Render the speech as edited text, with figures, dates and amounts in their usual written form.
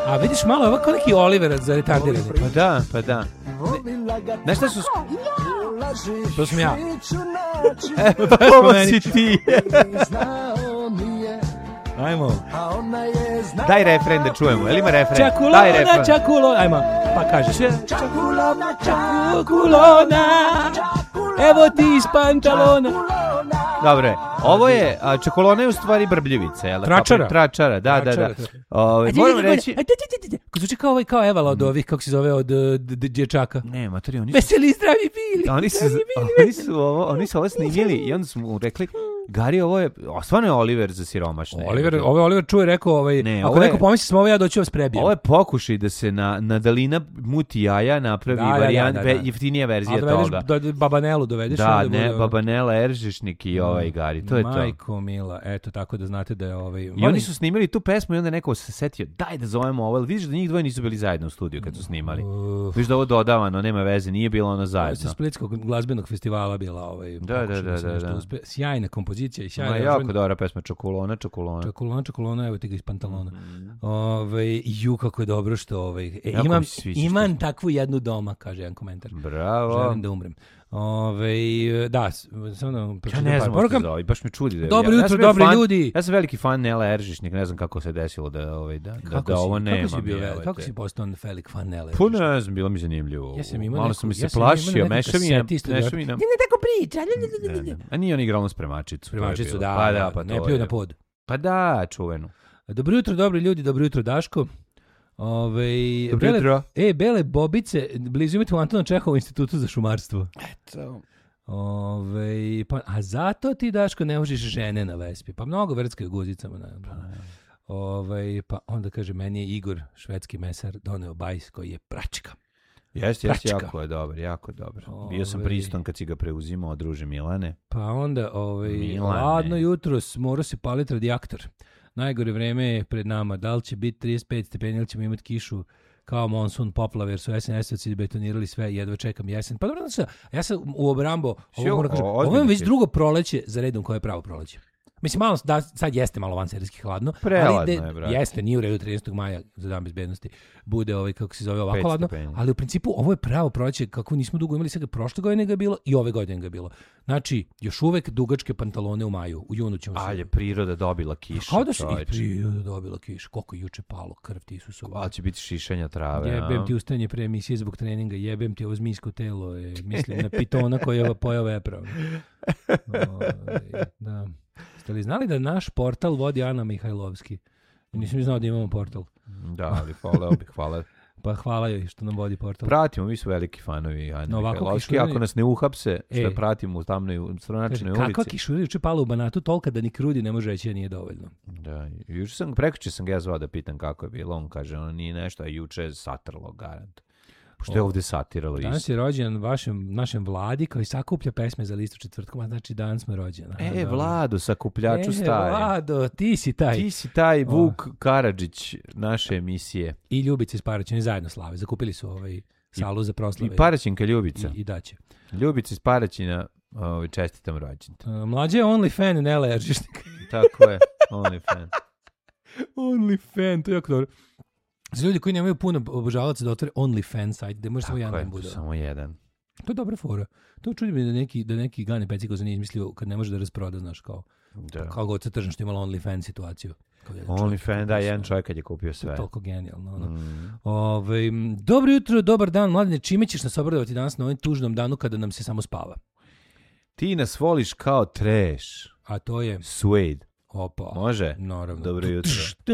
A vidiš malo, ovako neki Oliver za retardirani. Pa da. Znaš šta su... To sam ja. Ovo si ti. Ajmo. Daj refren da čujemo, jel ima refren? Čakulona, ajmo, pa kaže. Čakulona, evo ti iz pantalona. Dobre, ovo je, Čakulona je u stvari brbljivica, jel? Tračara, da. Moram reći... Ko zvuči kao Evala od ovih, kako se zove, od dječaka. Ne, materi, oni su... Veseli zdravi bili. Oni su ovo snimili i onda su mu rekli... Gari, ovo je, stvarno je Oliver za siromašne. Oliver čuje, rekao, ako neko pomisli smo ovo, ja doću vas prebijem. Ovo je pokušaj da se na Dalina muti jaja napravi varijant, jeftinija verzija toga. Babanelu dovedeš. Da, Babanela, Eržišnik i Gari, to je to. Majko mila, eto, tako da znate da je I oni su snimili tu pesmu i onda neko se setio, daj da zovemo ovo, ali vidiš da njih dvoje nisu bili zajedno u studiju kad su snimali. Vidiš da ovo dodavano, nema veze, nije bilo ono zajedno. Sa Splitskog glazbenog festivala bila Da. Sjajna kompozicija i sjajna. Jako dobra pesma, Čakulona. Čakulona, evo ti ga iz pantalona. Kako je dobro što imam takvu jednu doma, kaže jedan komentar. Bravo. Želim da umrem. Da, samo ja ne znam što zove, baš me čudi da dobro jutro, dobri ljudi. Ja sam veliki fan Nela Eržišnik, ne znam kako se desilo da ovo nema. Kako si postao velik fan Nela Eržišnik? Pa ne znam, bilo mi zanimljivo. Malo sam mi se plašio, mešavina. Ne tako priča. A nije on igrao na spremačicu. Spremačicu, da, ne pljuju na pod. Pa da, čuveno. Dobro jutro, dobri ljudi, dobro jutro, Daško. Bele bobice blizu imate u Antona Čehovu institutu za šumarstvo. Eto. A zato ti, Daško, ne možeš žene na Vespi. Pa mnogo vrckaju guzicama. Pa onda kaže, meni je Igor, švedski mesar, doneo bajs koji je pračka. Jeste, jako dobar. Bio sam priston kad si ga preuzimao od druže Milane. Pa onda, ladno jutro, morao se paliti radijator. Najgore vreme je pred nama. Da li će biti 35 stepeni ili ćemo imati kišu kao monsun, poplave, jer su SNS-ovci betonirali sve, jedva čekam jesen. Pa dobro, ja sam u obrambo, ovo je već drugo proleće za redom koje je pravo proleće. Mislim, malo, sad jeste malo vanserijski hladno, preladno je, brate. Jeste, nije u redu 13. maja za dan bezbednosti, bude kako se zove ovako hladno, ali u principu ovo je pravo proleće, kako nismo dugo imali, sada prošle godine ga je bilo i ove godine ga je bilo. Znači, još uvek dugačke pantalone u maju, u junu ćemo se... Ali je priroda dobila kišu. Kao da se i priroda dobila kišu, koliko juče palo, krv ti Isusu. Ali će biti šišanja trave. Jebem ti ustajanje pre emisije zbog treninga, jebem ti ovo zmijsko telo, mislim na pitona koji je pojao vepra. Da. Ste li znali da naš portal vodi Ana Mihajlovski? Nisam znao da imamo portal. Da, ali hvala. Pa hvala joj što nam vodi portal. Pratimo, mi su veliki fanovi Ana Mihajlovski. Ako nas ne uhapse, što pratimo u tamnoj stranačnoj ulici. Kakva kišurija juče pala u Banatu, tolika da ni krudi ne može reći da nije dovoljno. Da, prekjuče sam ga zvao da pitam kako je bilo. On kaže, ono nije nešto, a juče je satrlo garant. Što je ovdje satiralo isto. Danas je rođen našem Vladi koji sakuplja pesme za listu četvrtkom, a znači danas smo rođeni. Vlado, sakupljaču stari. Vlado, ti si taj. Ti si taj Vuk Karadžić naše emisije. I Ljubica iz Paraćina zajedno slave. Zakupili su salu za proslave. I Paraćinka Ljubica. I daće. Ljubica iz Paraćina, čestitam rođendan. Mlađe je OnlyFan, Nela Eržišnik. Tako je, OnlyFan. OnlyFan, to je jako dobro. Za ljudi koji nemaju puno obožavaca da otvore OnlyFans sajt, gde može samo jedan dan bude. Samo jedan. To je dobra fora. To čudi mi da neki Gane Peciko za nije izmislio kad ne može da rasproda, znaš, kao god se tržno što imala OnlyFans situaciju. OnlyFans, da, jedan čovjek kad je kupio sve. To je toliko genijalno. Dobro jutro, dobar dan, Mladine, čime ćeš nas obradovati danas na ovom tužnom danu kada nam se samo spava? Ti nas voliš kao trash. A to je? Suede. Opa. Može? Naravno. Dobro jutro.